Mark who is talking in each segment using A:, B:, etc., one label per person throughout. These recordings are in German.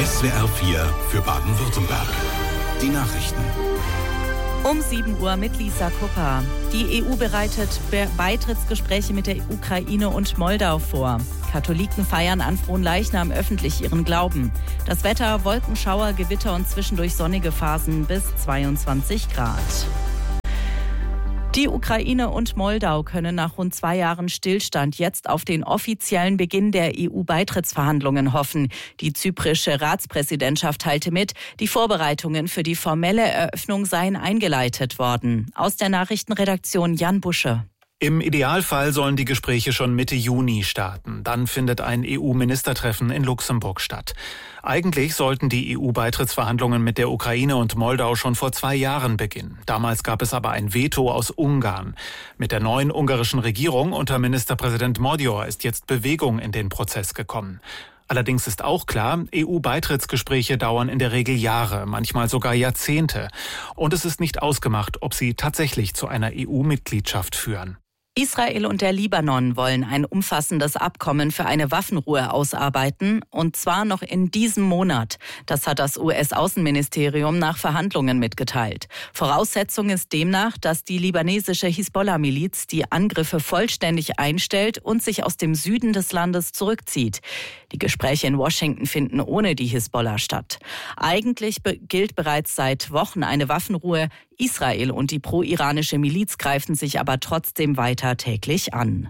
A: SWR 4 für Baden-Württemberg. Die Nachrichten.
B: Um 7 Uhr mit Lisa Kupper. Die EU bereitet Beitrittsgespräche mit der Ukraine und Moldau vor. Katholiken feiern an Fronleichnam öffentlich ihren Glauben. Das Wetter: Wolkenschauer, Gewitter und zwischendurch sonnige Phasen bis 22 Grad. Die Ukraine und Moldau können nach rund 2 Jahren Stillstand jetzt auf den offiziellen Beginn der EU-Beitrittsverhandlungen hoffen. Die zyprische Ratspräsidentschaft teilte mit, die Vorbereitungen für die formelle Eröffnung seien eingeleitet worden. Aus der Nachrichtenredaktion Jan Busche.
C: Im Idealfall sollen die Gespräche schon Mitte Juni starten. Dann findet ein EU-Ministertreffen in Luxemburg statt. Eigentlich sollten die EU-Beitrittsverhandlungen mit der Ukraine und Moldau schon vor 2 Jahren beginnen. Damals gab es aber ein Veto aus Ungarn. Mit der neuen ungarischen Regierung unter Ministerpräsident Magyar ist jetzt Bewegung in den Prozess gekommen. Allerdings ist auch klar, EU-Beitrittsgespräche dauern in der Regel Jahre, manchmal sogar Jahrzehnte. Und es ist nicht ausgemacht, ob sie tatsächlich zu einer EU-Mitgliedschaft führen.
B: Israel und der Libanon wollen ein umfassendes Abkommen für eine Waffenruhe ausarbeiten, und zwar noch in diesem Monat. Das hat das US-Außenministerium nach Verhandlungen mitgeteilt. Voraussetzung ist demnach, dass die libanesische Hisbollah-Miliz die Angriffe vollständig einstellt und sich aus dem Süden des Landes zurückzieht. Die Gespräche in Washington finden ohne die Hisbollah statt. Eigentlich gilt bereits seit Wochen eine Waffenruhe. Israel und die pro-iranische Miliz greifen sich aber trotzdem weiter täglich an.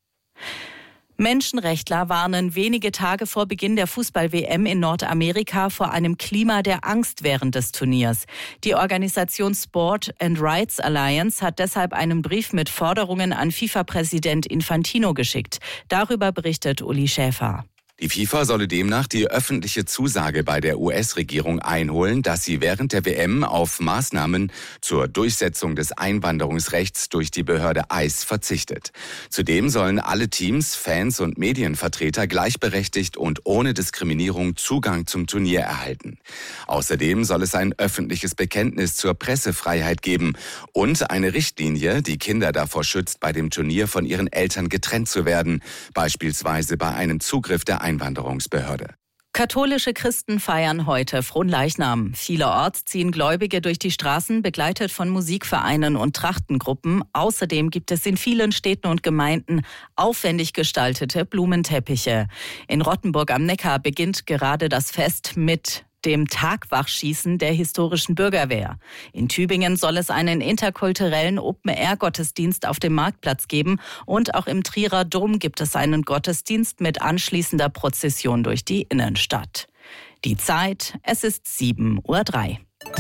B: Menschenrechtler warnen wenige Tage vor Beginn der Fußball-WM in Nordamerika vor einem Klima der Angst während des Turniers. Die Organisation Sport and Rights Alliance hat deshalb einen Brief mit Forderungen an FIFA-Präsident Infantino geschickt. Darüber berichtet Uli Schäfer.
D: Die FIFA solle demnach die öffentliche Zusage bei der US-Regierung einholen, dass sie während der WM auf Maßnahmen zur Durchsetzung des Einwanderungsrechts durch die Behörde ICE verzichtet. Zudem sollen alle Teams, Fans und Medienvertreter gleichberechtigt und ohne Diskriminierung Zugang zum Turnier erhalten. Außerdem soll es ein öffentliches Bekenntnis zur Pressefreiheit geben und eine Richtlinie, die Kinder davor schützt, bei dem Turnier von ihren Eltern getrennt zu werden, beispielsweise bei einem Zugriff der Einwanderungsbehörde.
B: Katholische Christen feiern heute Fronleichnam. Vielerorts ziehen Gläubige durch die Straßen, begleitet von Musikvereinen und Trachtengruppen. Außerdem gibt es in vielen Städten und Gemeinden aufwendig gestaltete Blumenteppiche. In Rottenburg am Neckar beginnt gerade das Fest mit dem Tagwachschießen der historischen Bürgerwehr. In Tübingen soll es einen interkulturellen Open-Air-Gottesdienst auf dem Marktplatz geben, und auch im Trierer Dom gibt es einen Gottesdienst mit anschließender Prozession durch die Innenstadt. Die Zeit: es ist 7:03 Uhr.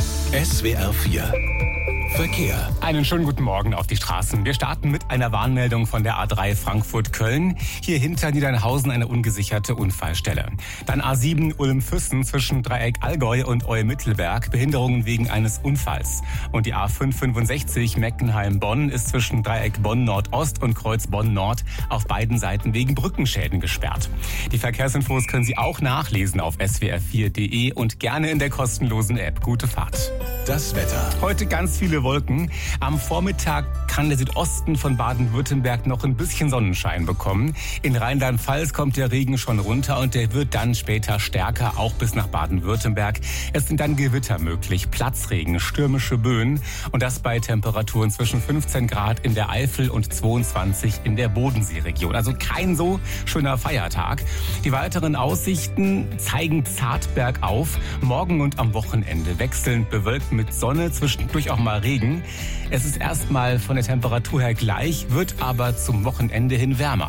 A: SWR 4 Verkehr.
E: Einen schönen guten Morgen auf die Straßen. Wir starten mit einer Warnmeldung von der A3 Frankfurt-Köln. Hier hinter Niedernhausen eine ungesicherte Unfallstelle. Dann A7 Ulm-Füssen zwischen Dreieck Allgäu und Eumittelberg. Behinderungen wegen eines Unfalls. Und die A565 Meckenheim-Bonn ist zwischen Dreieck Bonn-Nordost und Kreuz Bonn-Nord auf beiden Seiten wegen Brückenschäden gesperrt. Die Verkehrsinfos können Sie auch nachlesen auf swr4.de und gerne in der kostenlosen App. Gute Fahrt.
A: Das Wetter.
E: Heute ganz viele Wolken. Am Vormittag kann der Südosten von Baden-Württemberg noch ein bisschen Sonnenschein bekommen. In Rheinland-Pfalz kommt der Regen schon runter und der wird dann später stärker, auch bis nach Baden-Württemberg. Es sind dann Gewitter möglich, Platzregen, stürmische Böen, und das bei Temperaturen zwischen 15 Grad in der Eifel und 22 in der Bodenseeregion. Also kein so schöner Feiertag. Die weiteren Aussichten zeigen zart bergauf. Morgen und am Wochenende wechselnd bewölkt mit Sonne, zwischendurch auch mal Regen. Es ist erstmal von der Temperatur her gleich, wird aber zum Wochenende hin wärmer.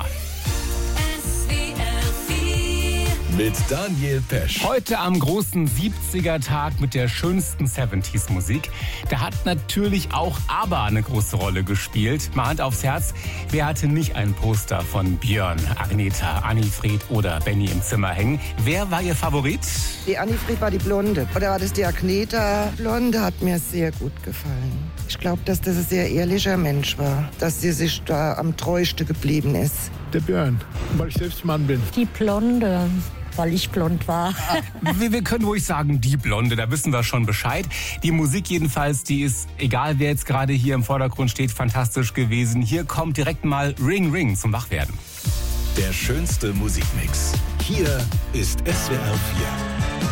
A: Mit Daniel Pesch.
E: Heute am großen 70er-Tag mit der schönsten 70s-Musik. Da hat natürlich auch ABBA eine große Rolle gespielt. Mal Hand aufs Herz, wer hatte nicht ein Poster von Björn, Agneta, Annifried oder Benny im Zimmer hängen? Wer war Ihr Favorit?
F: Die Annifried war die Blonde. Oder war das die Agneta? Blonde hat mir sehr gut gefallen. Ich glaube, dass das ein sehr ehrlicher Mensch war. Dass sie sich da am treuesten geblieben ist.
G: Der Björn, weil ich selbst Mann bin.
H: Die Blonde, weil ich blond war.
E: Wir können ruhig sagen, die Blonde, da wissen wir schon Bescheid. Die Musik jedenfalls, die ist, egal wer jetzt gerade hier im Vordergrund steht, fantastisch gewesen. Hier kommt direkt mal Ring Ring zum Wachwerden.
A: Der schönste Musikmix. Hier ist SWR 4.